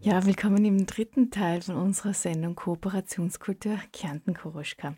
Ja, willkommen im dritten Teil von unserer Sendung Kooperationskultur Kärnten-Koroschka.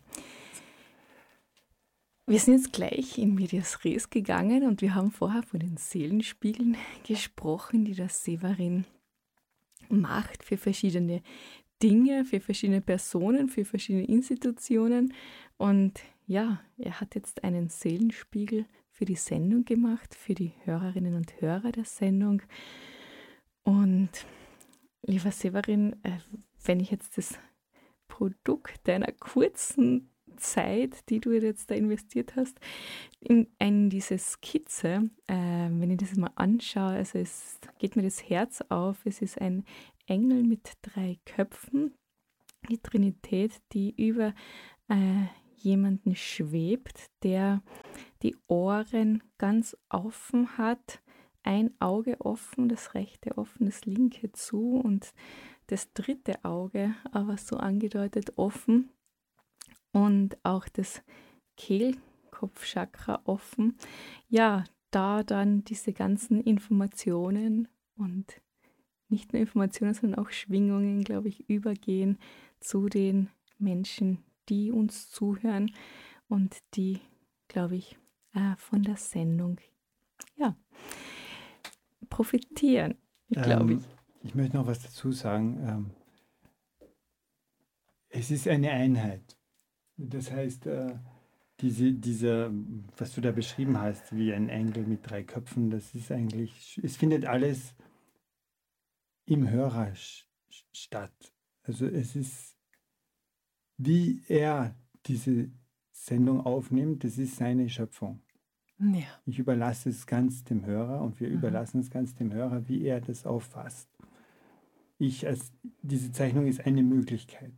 Wir sind jetzt gleich in Medias Res gegangen und wir haben vorher von den Seelenspiegeln gesprochen, die der Severin macht für verschiedene Dinge, für verschiedene Personen, für verschiedene Institutionen. Und ja, er hat jetzt einen Seelenspiegel für die Sendung gemacht, für die Hörerinnen und Hörer der Sendung. Und lieber Severin, wenn ich jetzt das Produkt deiner kurzen Zeit, die du jetzt da investiert hast, in diese Skizze, wenn ich das mal anschaue, also es geht mir das Herz auf, es ist ein Engel mit 3 Köpfen, die Trinität, die über jemanden schwebt, der die Ohren ganz offen hat, ein Auge offen, das rechte offen, das linke zu und das dritte Auge, aber so angedeutet offen und auch das Kehlkopfchakra offen. Ja, da dann diese ganzen Informationen und nicht nur Informationen, sondern auch Schwingungen, glaube ich, übergehen zu den Menschen, die uns zuhören und die, glaube ich, von der Sendung, ja, profitieren, glaube ich. Ich möchte noch was dazu sagen. Es ist eine Einheit. Das heißt, dieser, was du da beschrieben hast, wie ein Engel mit 3 Köpfen, das ist eigentlich, es findet alles im Hörer statt. Also es ist, wie er diese Sendung aufnimmt, das ist seine Schöpfung. Ja. Ich überlasse es ganz dem Hörer und wir überlassen es ganz dem Hörer, wie er das auffasst. Diese Zeichnung ist eine Möglichkeit.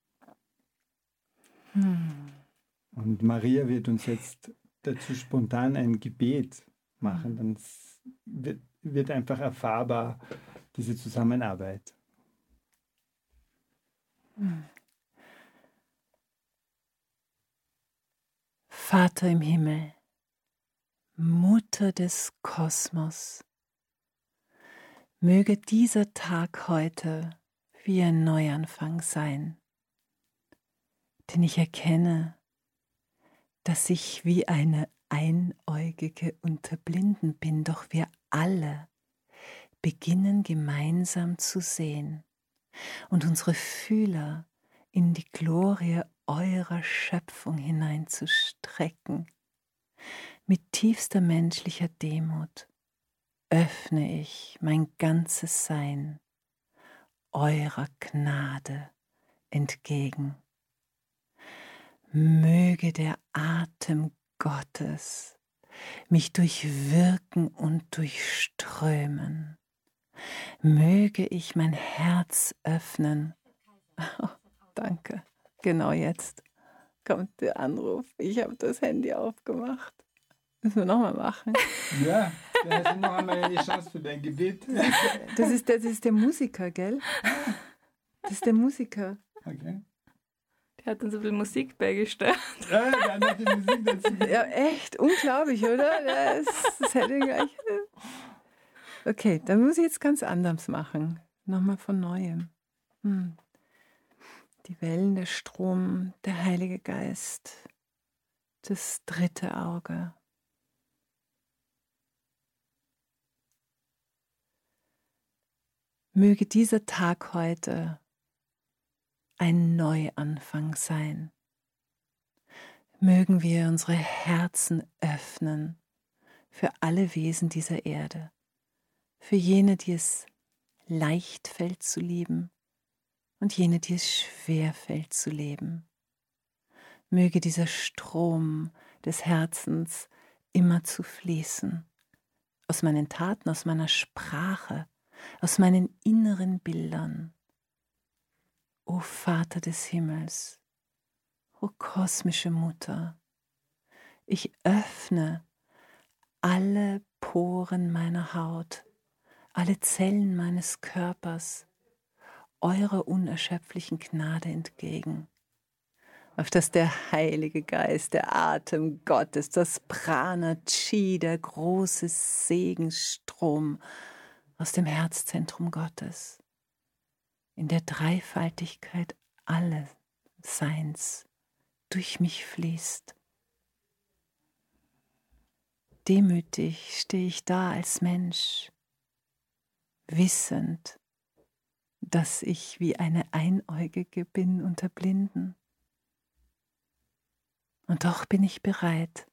Und Maria wird uns jetzt dazu spontan ein Gebet machen. Dann wird einfach erfahrbar diese Zusammenarbeit. Vater im Himmel, Mutter des Kosmos, möge dieser Tag heute wie ein Neuanfang sein, denn ich erkenne, dass ich wie eine Einäugige unter Blinden bin, doch wir alle beginnen gemeinsam zu sehen und unsere Fühler in die Glorie eurer Schöpfung hineinzustrecken. Mit tiefster menschlicher Demut öffne ich mein ganzes Sein eurer Gnade entgegen. Möge der Atem Gottes mich durchwirken und durchströmen. Möge ich mein Herz öffnen. Oh, danke. Genau jetzt kommt der Anruf. Ich habe das Handy aufgemacht. Müssen wir nochmal machen. Ja, dann hast du noch einmal eine Chance für dein Gebet. Das ist der Musiker, gell? Das ist der Musiker. Okay. Der hat uns ein bisschen Musik beigesteuert. Ja, dann hat die Musik dazu. Ja, echt unglaublich, oder? Das hätte ich gleich. Okay, dann muss ich jetzt ganz anders machen. Nochmal von Neuem. Die Wellen, der Strom, der Heilige Geist, das dritte Auge. Möge dieser Tag heute ein Neuanfang sein. Mögen wir unsere Herzen öffnen für alle Wesen dieser Erde, für jene, die es leicht fällt zu lieben und jene, die es schwer fällt zu leben. Möge dieser Strom des Herzens immer zu fließen, aus meinen Taten, aus meiner Sprache, aus meinen inneren Bildern. O Vater des Himmels, o kosmische Mutter, ich öffne alle Poren meiner Haut, alle Zellen meines Körpers eurer unerschöpflichen Gnade entgegen, auf dass der Heilige Geist, der Atem Gottes, das Prana Chi, der große Segensstrom aus dem Herzzentrum Gottes in der Dreifaltigkeit alles Seins durch mich fließt. Demütig stehe ich da als Mensch, wissend, dass ich wie eine Einäugige bin unter Blinden. Und doch bin ich bereit,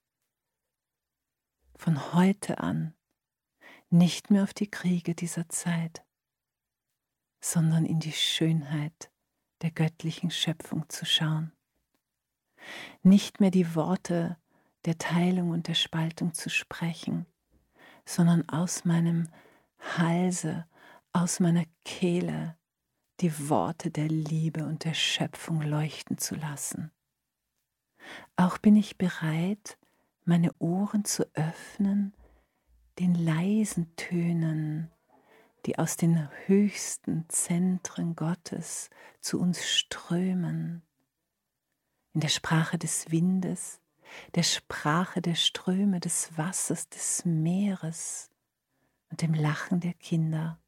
von heute an nicht mehr auf die Kriege dieser Zeit, sondern in die Schönheit der göttlichen Schöpfung zu schauen. Nicht mehr die Worte der Teilung und der Spaltung zu sprechen, sondern aus meinem Halse, aus meiner Kehle die Worte der Liebe und der Schöpfung leuchten zu lassen. Auch bin ich bereit, meine Ohren zu öffnen, den leisen Tönen, die aus den höchsten Zentren Gottes zu uns strömen, in der Sprache des Windes, der Sprache der Ströme, des Wassers, des Meeres und dem Lachen der Kinder.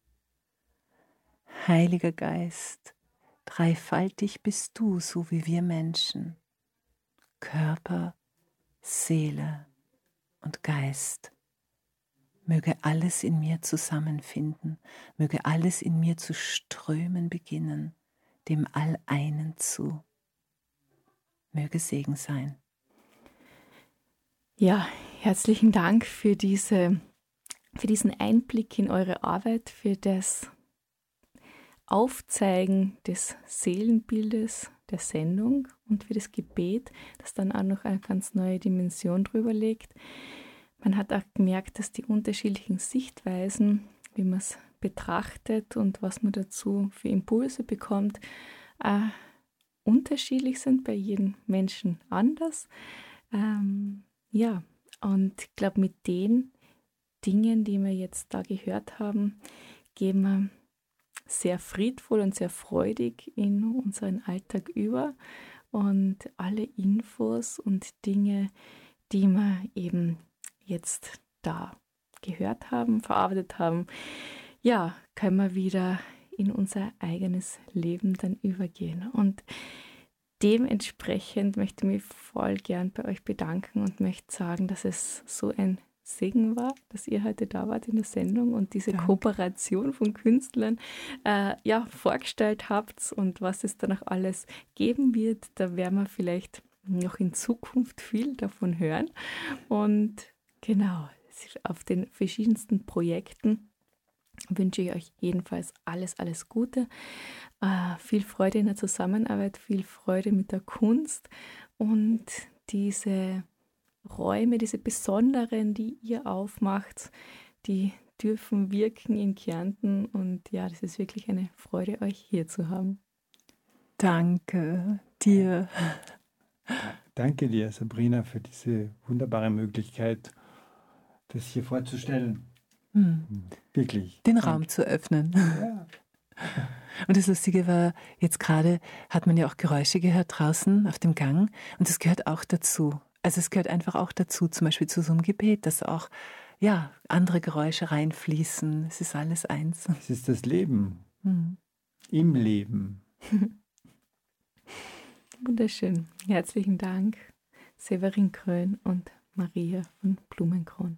Heiliger Geist, dreifaltig bist du, so wie wir Menschen, Körper, Seele und Geist. Möge alles in mir zusammenfinden, möge alles in mir zu strömen beginnen, dem All-Einen zu. Möge Segen sein. Ja, herzlichen Dank für diesen Einblick in eure Arbeit, für das Aufzeigen des Seelenbildes der Sendung und für das Gebet, das dann auch noch eine ganz neue Dimension drüber legt. Man hat auch gemerkt, dass die unterschiedlichen Sichtweisen, wie man es betrachtet und was man dazu für Impulse bekommt, unterschiedlich sind, bei jedem Menschen anders. Ja, und ich glaube, mit den Dingen, die wir jetzt da gehört haben, gehen wir sehr friedvoll und sehr freudig in unseren Alltag über. Und alle Infos und Dinge, die wir eben jetzt da gehört haben, verarbeitet haben, ja, können wir wieder in unser eigenes Leben dann übergehen. Und dementsprechend möchte ich mich voll gern bei euch bedanken und möchte sagen, dass es so ein Segen war, dass ihr heute da wart in der Sendung und diese Kooperation von Künstlern vorgestellt habt und was es danach alles geben wird. Da werden wir vielleicht noch in Zukunft viel davon hören. Und genau, auf den verschiedensten Projekten wünsche ich euch jedenfalls alles Gute. Viel Freude in der Zusammenarbeit, viel Freude mit der Kunst und diese Räume, diese besonderen, die ihr aufmacht, die dürfen wirken in Kärnten und ja, das ist wirklich eine Freude, euch hier zu haben. Danke dir. Danke dir, Sabrina, für diese wunderbare Möglichkeit, das hier vorzustellen. Wirklich. Den Raum zu öffnen. Ja. Und das Lustige war, jetzt gerade hat man ja auch Geräusche gehört draußen auf dem Gang und das gehört auch dazu. Also es gehört einfach auch dazu, zum Beispiel zu so einem Gebet, dass auch andere Geräusche reinfließen. Es ist alles eins. Es ist das Leben. Im Leben. Wunderschön. Herzlichen Dank, Severin Krön und Maria von Blumenkron.